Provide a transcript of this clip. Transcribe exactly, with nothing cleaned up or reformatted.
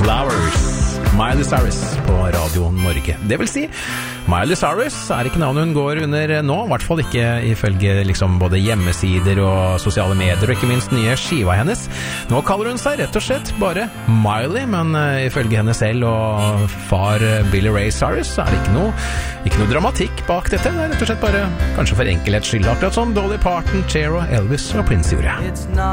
Flowers, Miley Cyrus på Radio Norge. Det vil si, Miley Cyrus er ikke navnet hun går under nå, i hvert fall ikke ifølge liksom både hjemmesider og sosiale medier, og ikke minst nye skiva hennes. Nå kaller hun seg rett og slett bare Miley, men uh, ifølge henne selv og far Billy Ray Cyrus er det ikke noe, ikke noe dramatikk bak dette. Det er rett og slett bare kanskje for enkelhets skyld, akkurat som Dolly Parton, Cher og Elvis og Prince gjorde.